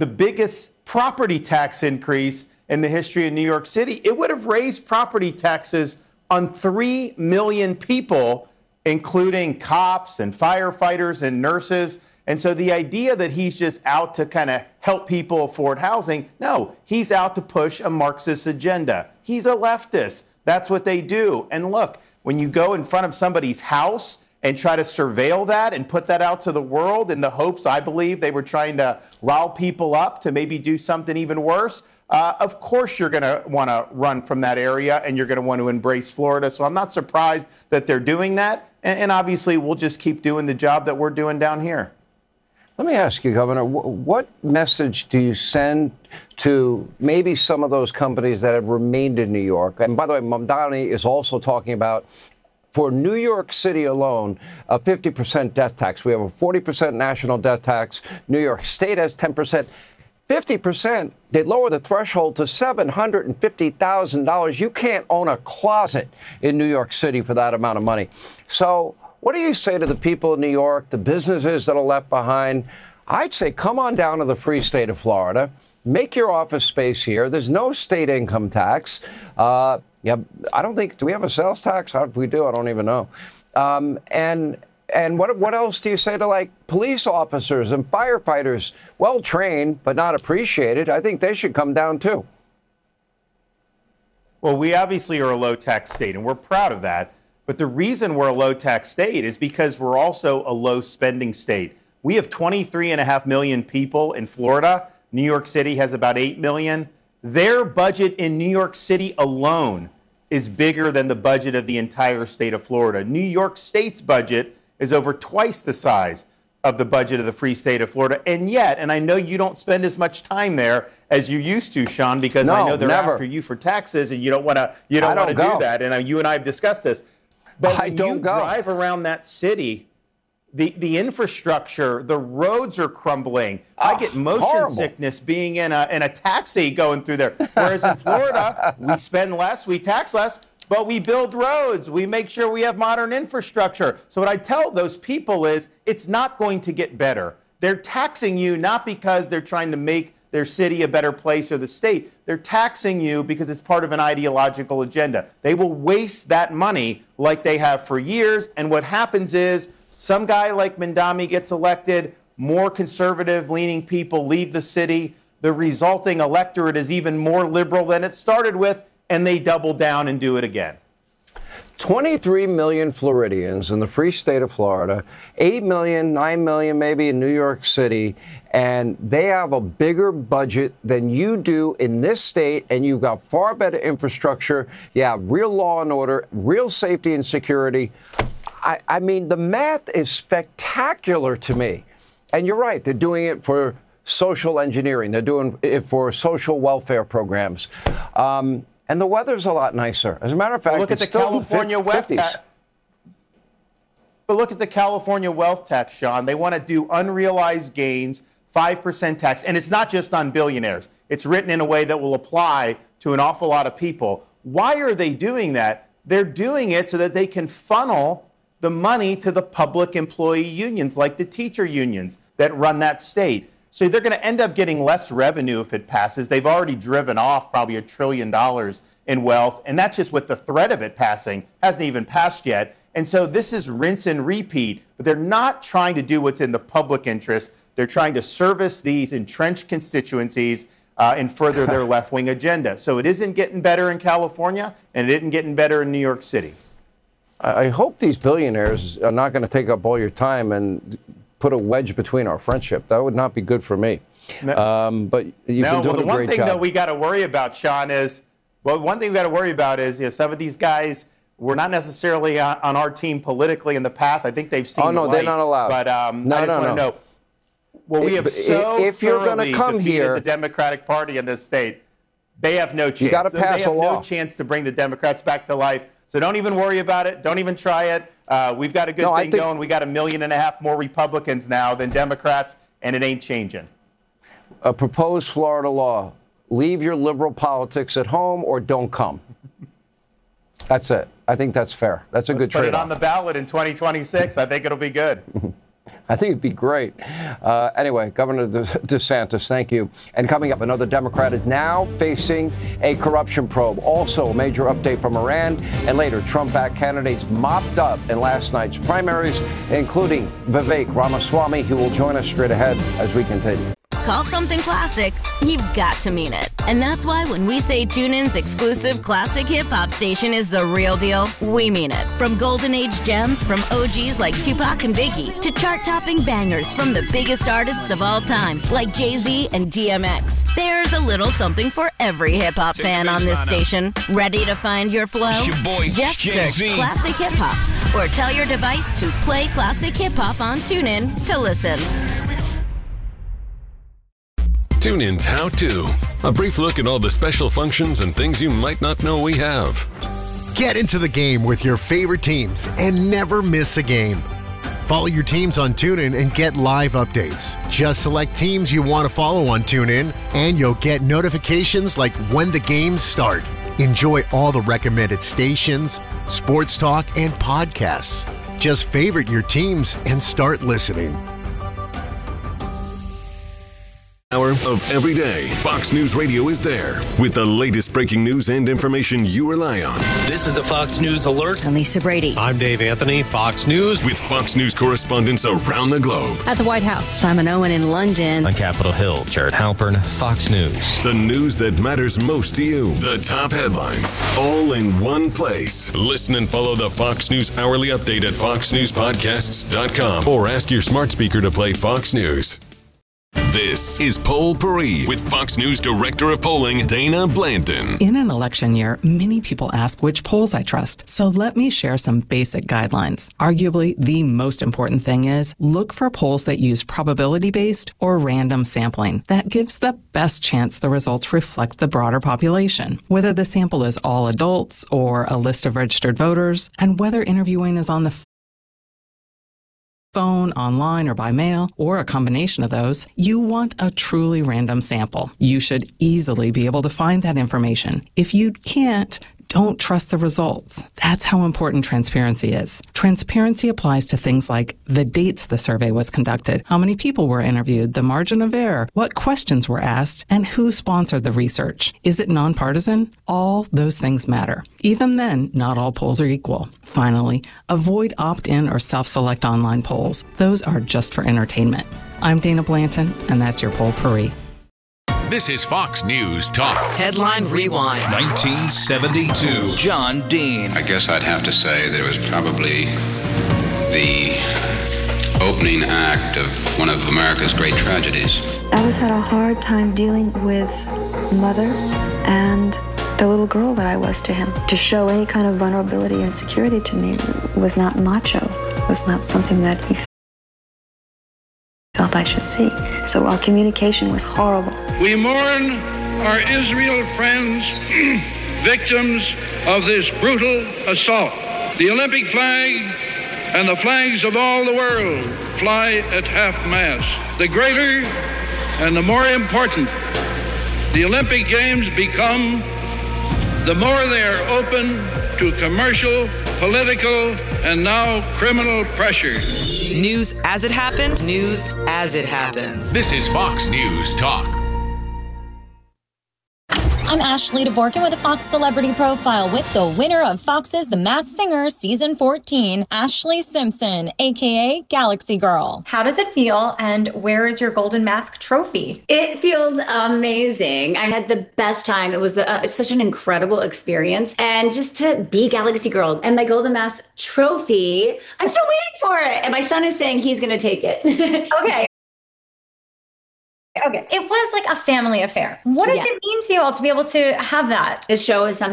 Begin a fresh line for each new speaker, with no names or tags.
the biggest property tax increase in the history of New York City. It would have raised property taxes on 3 million people, including cops and firefighters and nurses. And so the idea that he's just out to kind of help people afford housing, no, he's out to push a Marxist agenda. He's a leftist. That's what they do. And look, when you go in front of somebody's house and try to surveil that and put that out to the world in the hopes, I believe, they were trying to rile people up to maybe do something even worse, of course you're going to want to run from that area and you're going to want to embrace Florida. So I'm not surprised that they're doing that. And obviously, we'll just keep doing the job that we're doing down here.
Let me ask you, Governor, what message do you send to maybe some of those companies that have remained in New York? And by the way, Mamdani is also talking about, for New York City alone, a 50% death tax. We have a 40% national death tax. New York State has 10%. 50%, they lower the threshold to $750,000. You can't own a closet in New York City for that amount of money. So what do you say to the people in New York, the businesses that are left behind? I'd say come on down to the free state of Florida. Make your office space here. There's no state income tax. Yeah, I don't think, do we have a sales tax? How do we do? I don't even know. And what else do you say to, like, police officers and firefighters, well trained but not appreciated? I think they should come down too.
Well, we obviously are a low tax state, and we're proud of that. But the reason we're a low tax state is because we're also a low spending state. We have 23.5 million people in Florida. New York City has about 8 million. Their budget in New York City alone is bigger than the budget of the entire state of Florida. New York State's budget is over twice the size of the budget of the free state of Florida. And yet, and I know you don't spend as much time there as you used to, Sean, because I know they're after you for taxes and you don't want to do that. And you and I have discussed this. But when you drive around that city, the infrastructure, the roads are crumbling. I get motion sickness being in a taxi going through there. Whereas in Florida, we spend less, we tax less, but we build roads. We make sure we have modern infrastructure. So what I tell those people is it's not going to get better. They're taxing you not because they're trying to make their city a better place or the state. They're taxing you because it's part of an ideological agenda. They will waste that money like they have for years. And what happens is some guy like Mamdani gets elected, more conservative-leaning people leave the city. The resulting electorate is even more liberal than it started with, and they double down and do it again.
23 million Floridians in the free state of Florida, 8 million, 9 million maybe in New York City, and they have a bigger budget than you do in this state, and you've got far better infrastructure. You have real law and order, real safety and security. I mean, the math is spectacular to me. And you're right, they're doing it for social engineering. They're doing it for social welfare programs. And the weather's a lot nicer. As a matter of fact,
look at the California wealth tax. But look at the California wealth tax, Sean. They want to do unrealized gains, 5% tax. And it's not just on billionaires. It's written in a way that will apply to an awful lot of people. Why are they doing that? They're doing it so that they can funnel the money to the public employee unions, like the teacher unions that run that state. So they're going to end up getting less revenue if it passes. They've already driven off probably $1 trillion in wealth, and that's just with the threat of it passing. Hasn't even passed yet. And so this is rinse and repeat, but they're not trying to do what's in the public interest. They're trying to service these entrenched constituencies and further their left-wing agenda. So it isn't getting better in California, and it isn't getting better in New York City.
I hope these billionaires are not going to take up all your time and put a wedge between our friendship. That would not be good for me. But you've been doing a great job.
The one thing that we got to worry about, Sean, is some of these guys were not necessarily on our team politically in the past. I think they've seen.
Oh no, they're not allowed.
But I just want to know. Well, we have
if you're going to come here,
the Democratic Party in this state, they have no chance.
You got to pass a law.
They have no chance to bring the Democrats back to life. So don't even worry about it. Don't even try it. We've got a good thing going. We got 1.5 million more Republicans now than Democrats, and it ain't changing.
A proposed Florida law: leave your liberal politics at home or don't come. That's it. I think that's fair. That's a good trade-off.
Put it on the ballot in 2026. I think it'll be good.
I think it'd be great. Anyway, Governor DeSantis, thank you. And coming up, another Democrat is now facing a corruption probe. Also, a major update from Iran. And later, Trump-backed candidates mopped up in last night's primaries, including Vivek Ramaswamy, who will join us straight ahead as we continue.
Call something classic, you've got to mean it. And that's why when we say TuneIn's exclusive classic hip-hop station is the real deal, we mean it. From golden age gems from OGs like Tupac and Biggie to chart-topping bangers from the biggest artists of all time like Jay-Z and DMX. There's a little something for every hip-hop fan on this station. Ready to find your flow?
It's your boy,
Just
Jay-Z.
search Classic Hip Hop or tell your device to play Classic Hip Hop on TuneIn to listen.
TuneIn's How To. A brief look at all the special functions and things you might not know we have.
Get into the game with your favorite teams and never miss a game. Follow your teams on TuneIn and get live updates. Just select teams you want to follow on TuneIn, and you'll get notifications like when the games start. Enjoy all the recommended stations, sports talk, and podcasts. Just favorite your teams and start listening.
Hour of every day, Fox News Radio is there with the latest breaking news and information you rely on.
This is a Fox News alert.
I'm Lisa Brady.
I'm Dave Anthony, Fox News.
With Fox News correspondents around the globe.
At the White House, Simon Owen in London.
On Capitol Hill, Jared Halpern, Fox News.
The news that matters most to you. The top headlines, all in one place. Listen and follow the Fox News Hourly Update at foxnewspodcasts.com or ask your smart speaker to play Fox News. This is Poll Paris with Fox News Director of Polling, Dana Blanton.
In an election year, many people ask which polls I trust. So let me share some basic guidelines. Arguably, the most important thing is look for polls that use probability-based or random sampling. That gives the best chance the results reflect the broader population. Whether the sample is all adults or a list of registered voters, and whether interviewing is on the phone, online, or by mail, or a combination of those, you want a truly random sample. You should easily be able to find that information. If you can't, don't trust the results. That's how important transparency is. Transparency applies to things like the dates the survey was conducted, how many people were interviewed, the margin of error, what questions were asked, and who sponsored the research. Is it nonpartisan? All those things matter. Even then, not all polls are equal. Finally, avoid opt-in or self-select online polls. Those are just for entertainment. I'm Dana Blanton, and that's your Poll Paris.
This is Fox News Talk.
Headline Rewind.
1972. John Dean.
I guess I'd have to say that it was probably the opening act of one of America's great tragedies.
I was had a hard time dealing with mother and the little girl that I was to him. To show any kind of vulnerability or insecurity to me was not macho, was not something that he felt I should see. So our communication was horrible.
We mourn our Israel friends, victims of this brutal assault. The Olympic flag and the flags of all the world fly at half-mast. The greater and the more important the Olympic Games become, the more they are open to commercial, political, and now criminal pressure.
News as it happened, news as it happens.
This is Fox News Talk.
I'm Ashley Dvorkin with a Fox Celebrity Profile with the winner of Fox's The Masked Singer Season 14, Ashley Simpson, a.k.a. Galaxy Girl.
How does it feel, and where is your Golden Mask trophy?
It feels amazing. I had the best time. It was such an incredible experience. And just to be Galaxy Girl and my Golden Mask trophy, I'm still waiting for it. And my son is saying he's going to take it.
Okay. It was like a family affair. What does it mean to you all to be able to have that?
This show is something